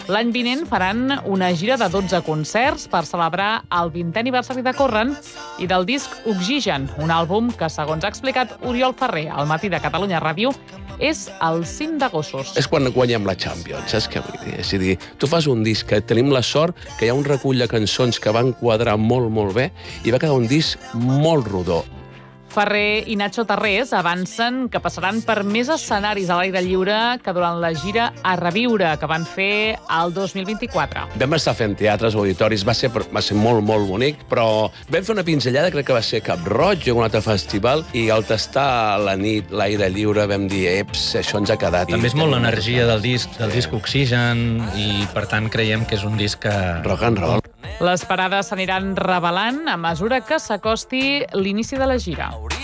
L'any vinent faran una gira de 12 concerts per celebrar el 20è aniversari de Corren i del disc Oxigen, un àlbum que, segons ha explicat Oriol Ferrer al Matí de Catalunya Ràdio, és el cim de gossos. És quan guanyem la Champions, saps què vull dir? És a dir, tu fas un disc que tenim la sort que hi ha un recull de cançons que van quadrar molt, molt bé i va quedar un disc molt rodó. Ferrer i Nacho Tarrés avancen que passaran per més escenaris a l'aire lliure que durant la gira A Reviure, que van fer el 2024. Vam estar fent teatres, auditoris, va ser molt, molt bonic, però vam fer una pinzellada, crec que va ser Cap Roig, un altre festival, i al tastar la nit, l'aire lliure, vam dir, això ens ha quedat. També és molt l'energia del disc Oxigen, i per tant creiem que és un disc que... Rock and roll. Les parades s'aniran revelant a mesura que s'acosti l'inici de la gira.